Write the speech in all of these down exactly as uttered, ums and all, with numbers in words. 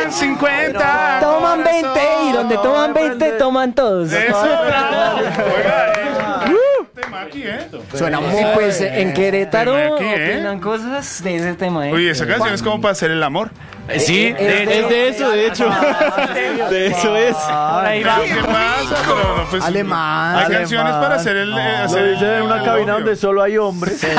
tomen cincuenta. Toman veinte y donde toman veinte toman todos. Eso, bravo. Oiga, eh. tema aquí, ¿eh? Suena muy... Pues en Querétaro Tema aquí, ¿eh? opinan cosas de ese tema, ¿eh? Oye, esa canción es como para hacer el amor. Sí, de, es de eso, de hecho. De eso es. Ahí va. ¿Qué pasa? Pero, no, pues, Alemán. Hay alemán. canciones para hacer el. No, eh, hacer Lo dicen en una el cabina obvio. donde solo hay hombres. Es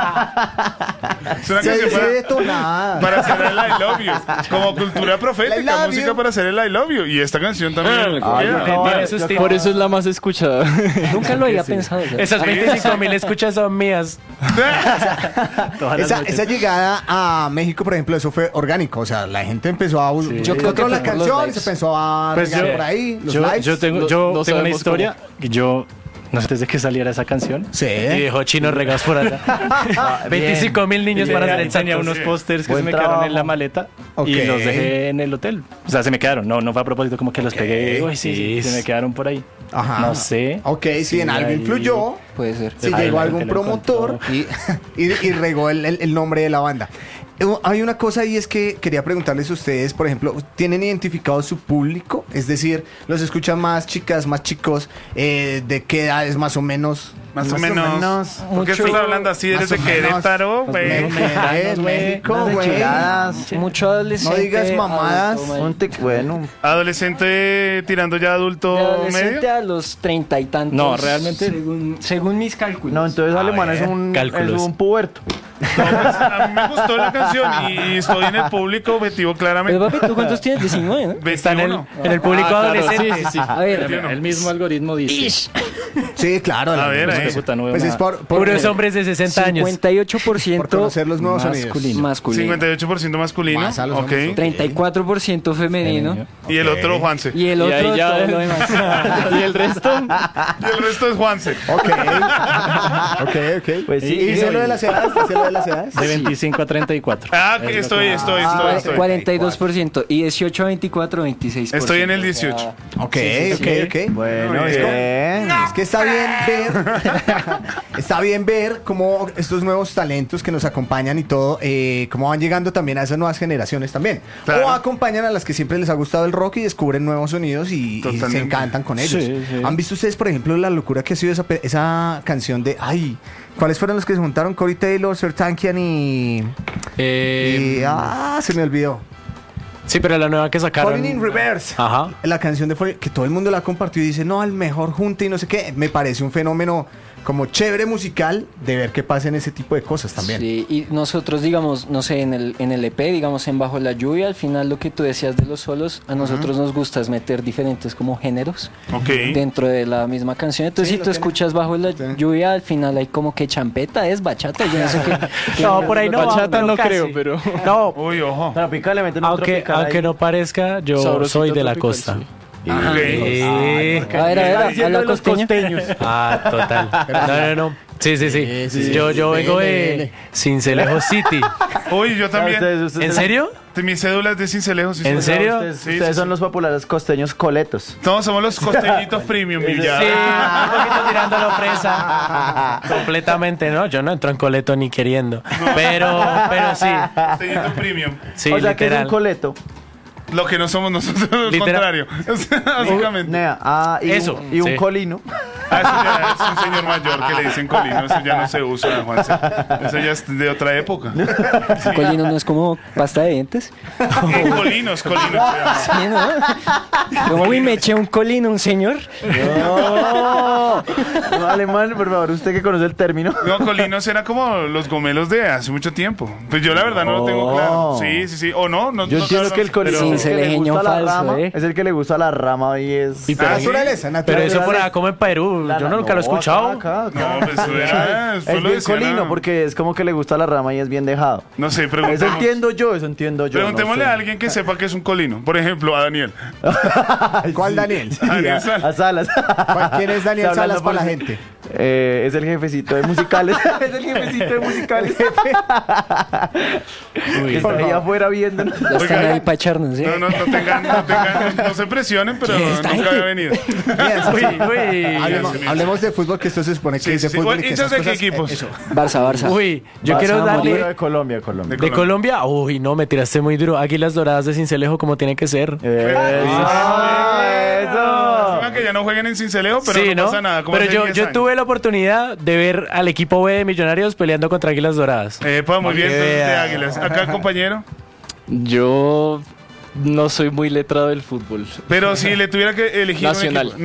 una Se canción dice para, detonada. para hacer el I love you. Como cultura I profética, love música you. para hacer el I love you. Y esta canción también. Ah, yo Yeah. acabo de- Tiene yo acabo- Por eso es la más escuchada. Nunca lo había pensado. ¿sabes? Esas veinticinco mil escuchas son mías. Esa, esa llegada a México, por ejemplo, eso fue orgánico. O sea, la gente empezó a buscar Yo creo que la fue por los canción y likes. se pensó a Pues regar yo- por ahí. Los Yo, likes. yo tengo, No- yo no tengo una sabemos historia. que Yo, no sé, antes de que saliera esa canción. Sí. Y dejó chinos regados por allá. veinticinco mil niños para hacer Tenía unos pósters que Buen se me quedaron trabajo. en la maleta Ok. y los dejé en el hotel. O sea, se me quedaron. No, no fue a propósito, como que los pegué. Uy, sí, sí, se me quedaron por ahí. Ajá. No sé. Ok, sí, en algo ahí- influyó. Puede ser. Si Ahí llegó la algún gente lo promotor y, y, y regó el, el- el nombre de la banda. Eh, Hay una cosa ahí, es que quería preguntarles a ustedes, por ejemplo, ¿tienen identificado su público? Es decir, ¿los escuchan más chicas, más chicos? Eh, ¿De qué edades más o menos? Más o menos. ¿Por qué Mucho- estás hablando así? ¿Eres de más o menos. Querétaro, güey? Me- me- es México, Unas güey. enchiladas. Mucho adolescente. No digas mamadas. adulto, man. Un tic- bueno, Adolescente tirando ya De adulto adolescente medio. a los treinta y tantos. No, realmente- Según, según mis cálculos. no, entonces A alemán ver, es un, es cálculos. un puberto. No, pues, a mí me gustó la canción y estoy en el público objetivo Pero claramente. papi, ¿tú cuántos tienes? diecinueve, ¿no? Está en el, veintiuno. en el público Ah, claro, adolescente. sí, sí, sí. A ver, veintiuno. El mismo algoritmo dice. Sí, claro. A la- ver, pues, ahí. pues, Puta, no veo pues es nada. por, por, Puros hombres de sesenta años. cincuenta y ocho por por ciento conocer los nuevos sonidos. masculino. masculino. cincuenta y ocho por ciento masculino. Más a los Ok. hombres. treinta y cuatro por ciento femenino. Y el otro Juanse. Y el Y otro ahí ya- todo lo demás. ¿Y el resto? Y el resto es Juanse. Ok. ok, ok. Pues sí, ¿Y dice y- lo de las edades? ¿Dice lo de las edades? De veinticinco a treinta y cuatro. Ah, que estoy, estoy, estoy, estoy. cuarenta y dos por ciento. Y dieciocho a veinticuatro, veintiséis por ciento. Estoy en el dieciocho. Ok, Sí, sí, ok, ok. Bueno, Muy bien. bien. Es que está bien ver, está bien ver cómo estos nuevos talentos que nos acompañan y todo, eh, cómo van llegando también a esas nuevas generaciones también. Claro. O acompañan a las que siempre les ha gustado el rock y descubren nuevos sonidos y, y se Totalmente. encantan con ellos. Sí, sí. ¿Han visto ustedes, por ejemplo, la locura que ha sido esa, pe- esa canción de, ay, ¿cuáles fueron los que se juntaron? Corey Taylor, Sertankian y, Eh, y- ah, se me olvidó. sí, pero la nueva que sacaron. Falling in Reverse. Ajá. La canción de Falling- que todo el mundo la compartió y dice, no, al mejor junte y no sé qué. Me parece un fenómeno como chévere musical de ver que pasen ese tipo de cosas también. Sí, y nosotros, digamos, no sé, en el, en el E P, digamos, en Bajo la Lluvia, al final lo que tú decías de los solos, a nosotros nos gusta es meter diferentes como géneros Ok. dentro de la misma canción. Entonces, Sí, si lo tú tiene. escuchas Bajo la tiene. Lluvia, al final hay como que champeta, es bachata, yo no sé qué. No, por ahí no. Bachata va, no casi. creo, pero. No, Uy, ojo. Tropical le meten un aunque, tropical aunque ahí. no parezca, yo Sabrosito soy de la tropical, costa. sí. Ajá. Ok. Eh, A ver, a ver, diciendo habla de los costeño. costeños. Ah, total. No, no, no. Sí, sí, sí. Sí, sí, sí. Yo, yo Vele, vengo vele. de Cincelejo City. Uy, yo también. Ustedes- ustedes- ¿En serio? Mi cédula es de Cincelejo. Sí, ¿En soy. serio? Ustedes, Sí, ustedes sí, son sí. los populares costeños coletos. No, somos los costeñitos premium y ya. Sí, un poquito tirándolo fresa. Completamente, ¿no? Yo no entro en coleto ni queriendo. Pero, pero sí. Costeñito premium. Sí, o sea, que es literal. un coleto. Lo que no somos nosotros, lo Literal. contrario. O sea, básicamente. Nea, ah, y Eso, un, y un sí. colino. Ah, eso ya es un señor mayor que le dicen colino. Eso ya no se usa, Juanse. Eso ya es de otra época. Colino no es como pasta de dientes. Eh, colinos, colinos. se llama. Sí, ¿no? Como, uy, me eché un colino, un señor. No, no, alemán, por favor, usted que conoce el término. No, colinos era como los gomelos de hace mucho tiempo. Pues yo la verdad no, lo tengo claro. Sí, sí, sí. O no, no. Yo no, entiendo no, que el no, colino pero- es el que le Cincelejeño gusta la falso, rama, ¿eh? es el que le gusta la rama y es. Y pero, Ah, ¿sí? Naturaleza, pero naturaleza. eso por acá como en Perú. La- Yo nunca lo he no, escuchado. acá, acá, acá. No, pues eso era. Es Solo bien decía, colino no. porque es como que le gusta la rama y es bien dejado. No sé, Eso preguntemos. entiendo yo, eso entiendo yo. Preguntémosle no a sé. alguien que sepa que es un colino. Por ejemplo, a Daniel. ¿Cuál Daniel? A Daniel Sal- A Salas. ¿Cuál- ¿Quién es Daniel Está hablando Salas para la por- gente? Eh, es el jefecito de musicales. Es el jefecito de musicales. Que está ahí afuera viéndonos. Ya están Oiga, ahí para echarnos, ¿sí? No, no, no tengan, no tengan, no se presionen, pero ¿Quién está nunca ahí? había venido. Bien, Uy, uy. hablemos, Dios mío. hablemos de fútbol, que esto se supone que Sí, es de sí, sí. fútbol. y que ¿Hinchas esas de qué cosas- equipos? eh, eso. Barça, Barça. Uy, yo Vas quiero a darle... morir. De Colombia, Colombia. De Colombia, uy, no, me tiraste muy duro. Águilas Doradas de Cincelejo como tiene que ser. Eso. Lástima que ya no jueguen en Cincelejo, pero Sí, no, ¿no? pasa nada. como Pero hace yo, diez yo años. tuve la oportunidad de ver al equipo B de Millonarios peleando contra Águilas Doradas. Epa, muy bien, que entonces, de vea. Águilas. Acá, compañero. Yo no soy muy letrado del fútbol. Pero si le tuviera que elegir Nacional. un equipo.